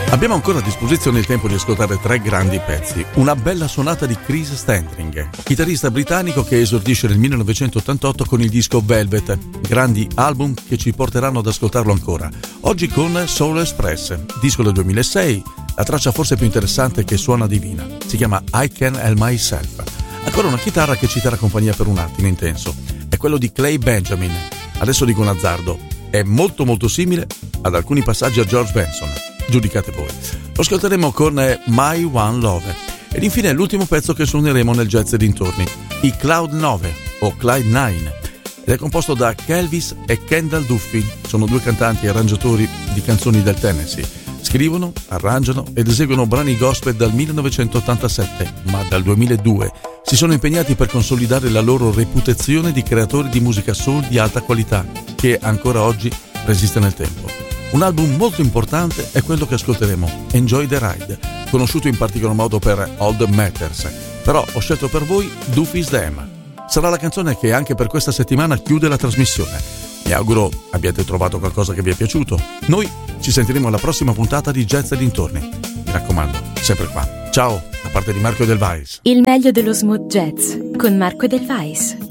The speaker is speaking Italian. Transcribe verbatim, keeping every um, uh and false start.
Abbiamo ancora a disposizione il tempo di ascoltare tre grandi pezzi. Una bella suonata di Chris Standring, chitarrista britannico che esordisce nel millenovecentottantotto con il disco Velvet, grandi album che ci porteranno ad ascoltarlo ancora. Oggi con Soul Express, disco del duemilasei, la traccia forse più interessante che suona divina. Si chiama I Can Help Myself. Ancora una chitarra che ci terrà compagnia per un attimo intenso. È quello di Clay Benjamin. Adesso dico un azzardo. È molto molto simile ad alcuni passaggi a George Benson. Giudicate voi. Lo ascolteremo con My One Love. Ed infine l'ultimo pezzo che suoneremo nel jazz e dintorni, i Cloud nove o Clyde nove. Ed è composto da Kelvis e Kendall Duffy. Sono due cantanti e arrangiatori di canzoni del Tennessee. Scrivono, arrangiano ed eseguono brani gospel dal millenovecentottantasette, ma dal duemiladue si sono impegnati per consolidare la loro reputazione di creatori di musica soul di alta qualità, che ancora oggi resiste nel tempo. Un album molto importante è quello che ascolteremo, Enjoy the Ride, conosciuto in particolar modo per All That Matters, però ho scelto per voi Duffy's Them. Sarà la canzone che anche per questa settimana chiude la trasmissione. Mi auguro abbiate trovato qualcosa che vi è piaciuto. Noi ci sentiremo alla prossima puntata di Jazz e dintorni. Mi raccomando, sempre qua. Ciao, da parte di Marco Edelweiss. Il meglio dello smooth jazz con Marco Edelweiss.